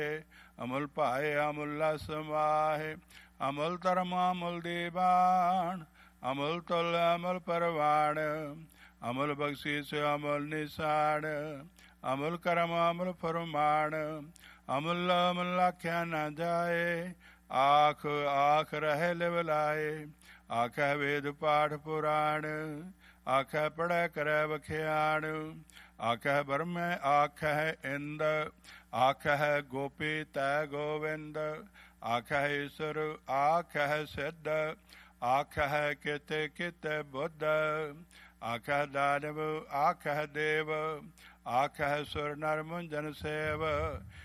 ਅਮੁਲ ਭਾਏ ਅਮੁਲ ਸਮਾਹੇ, ਅਮੁਲ ਧਰਮ ਅਮੁਲ ਦੀਵਾਨ, ਅਮੁਲ ਤੁਲ ਅਮੁਲ ਪਰਵਾਣ, ਅਮੁਲ ਬਖਸ਼ੀਸ ਅਮੁਲ ਨਿਸ਼ਾਨ, ਅਮੁਲ ਕਰਮ ਅਮੁਲ ਫਰਮਾਨ, ਅਮੁਲ ਅਮੁਲ ਆਖਿਆ ਨਾ ਜਾਏ, ਆਖ ਆਖ ਰਹਿ ਲਿਵਲਾਏ, ਆਖੈ ਵੇਦ ਪਾਠ ਪੁਰਾਣ, ਆਖੈ ਪੜ੍ਹੈ ਕਰੈ ਵਖਿਆਣ, ਆਖੈ ਬਰਮੈ ਆਖੈ ਇੰਦ, ਆਖੈ ਗੋਪੀ ਤੈ ਗੋਵਿੰਦ, ਆਖੈ ਈਸੁਰ ਆਖੈ ਸਿੱਧ, ਆਖੈ ਕਿਤੇ ਕਿਤੇ ਬੁੱਧ, ਆਖੈ ਦਾਨਵ ਆਖੈ ਦੇਵ, ਆਖੈ ਸੁਰ ਨਰ ਮੁੰਜਨ ਸੇਵ,